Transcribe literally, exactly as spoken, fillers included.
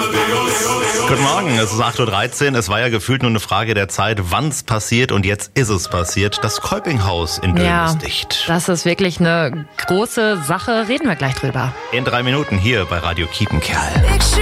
Guten Morgen, es ist acht Uhr dreizehn. Es war ja gefühlt nur eine Frage der Zeit, wann es passiert, und jetzt ist es passiert. Das Kolpinghaus in Dülmen ja, ist dicht. Das ist wirklich eine große Sache. Reden wir gleich drüber. In drei Minuten hier bei Radio Kiepenkerl.